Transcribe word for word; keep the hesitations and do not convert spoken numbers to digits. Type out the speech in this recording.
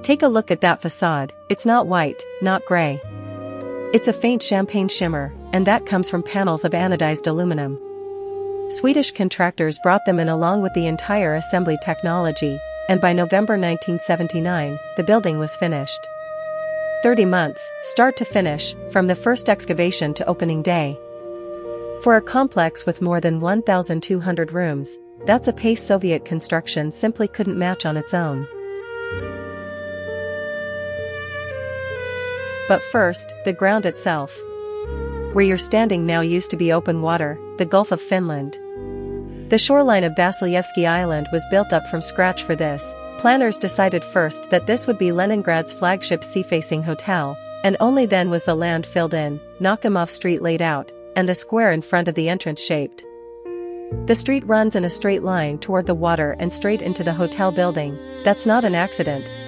Take a look at that facade. It's not white, not gray. It's a faint champagne shimmer, and that comes from panels of anodized aluminum. Swedish contractors brought them in along with the entire assembly technology, and by November nineteen seventy-nine, the building was finished. thirty months, start to finish, from the first excavation to opening day. For a complex with more than one thousand two hundred rooms, that's a pace Soviet construction simply couldn't match on its own. But first, the ground itself. Where you're standing now used to be open water, the Gulf of Finland. The shoreline of Vasilyevsky Island was built up from scratch for this. Planners decided first that this would be Leningrad's flagship sea-facing hotel, and only then was the land filled in, Nakhimov Street laid out, and the square in front of the entrance shaped. The street runs in a straight line toward the water and straight into the hotel building. That's not an accident.